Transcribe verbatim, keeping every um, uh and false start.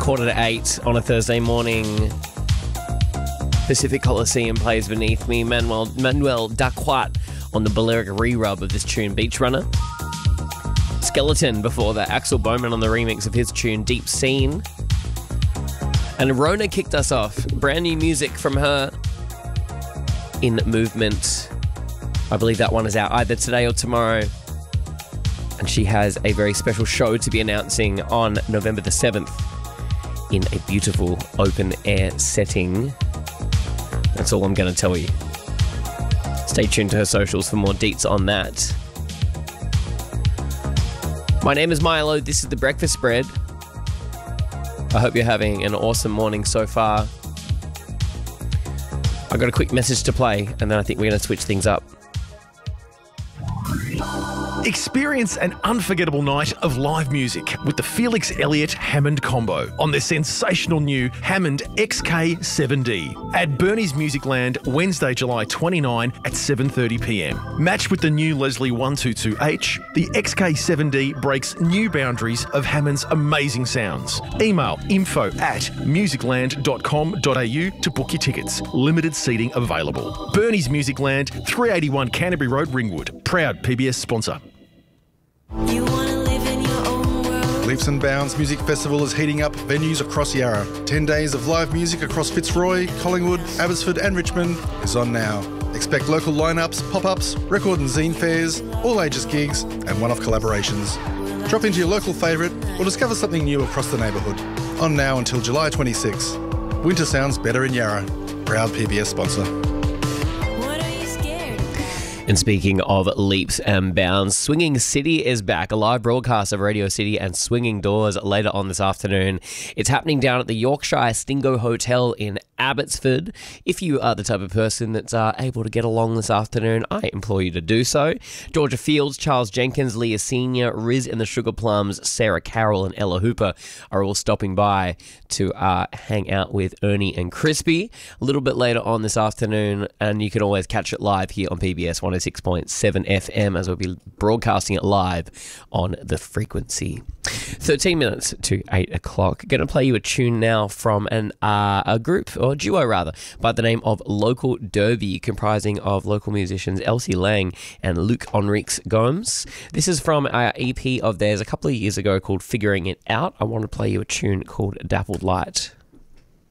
Quarter to eight on a Thursday morning. Pacific Coliseum plays beneath me. Manuel, Manuel Daquat on the Balearic re-rub of this tune, Beach Runner. Skeleton before that. Axel Bowman on the remix of his tune, Deep Scene. And Rona kicked us off. Brand new music from her in Movement. I believe that one is out either today or tomorrow. And she has a very special show to be announcing on November the seventh in a beautiful open air setting. That's all I'm going to tell you. Stay tuned to her socials for more deets on that. My name is Milo. This is The Breakfast Spread. I hope you're having an awesome morning so far. I got a quick message to play, and then I think we're going to switch things up. Experience an unforgettable night of live music with the Felix Elliott Hammond combo on the sensational new Hammond X K seven D at Bernie's Musicland Wednesday, July twenty-ninth at seven thirty p m. Matched with the new Leslie one twenty-two H, the X K seven D breaks new boundaries of Hammond's amazing sounds. Email info at musicland dot com dot a u to book your tickets. Limited seating available. Bernie's Musicland, three eighty-one Canterbury Road, Ringwood. Proud P B S sponsor. You wanna live in your own world. Leaps and Bounds Music Festival is heating up venues across Yarra. Ten days of live music across Fitzroy, Collingwood, Abbotsford and Richmond is on now. Expect local lineups, pop-ups, record and zine fairs, all ages gigs and one-off collaborations. Drop into your local favourite or discover something new across the neighbourhood. On now until July twenty-sixth. Winter sounds better in Yarra. Proud P B S sponsor. And speaking of leaps and bounds, Swinging City is back. A live broadcast of Radio City and Swinging Doors later on this afternoon. It's happening down at the Yorkshire Stingo Hotel in Abbotsford. If you are the type of person that's uh, able to get along this afternoon, I implore you to do so. Georgia Fields, Charles Jenkins, Leah Senior, Riz and the Sugar Plums, Sarah Carroll and Ella Hooper are all stopping by to uh, hang out with Ernie and Crispy a little bit later on this afternoon, and you can always catch it live here on P B S one oh six point seven F M as we'll be broadcasting it live on the frequency. thirteen minutes to eight o'clock. Going to play you a tune now from an uh, a group, or duo rather, by the name of Local Derby, comprising of local musicians Elsie Lang and Luke Enriques Gomes. This is from our E P of theirs a couple of years ago called Figuring It Out. I want to play you a tune called Dappled Light.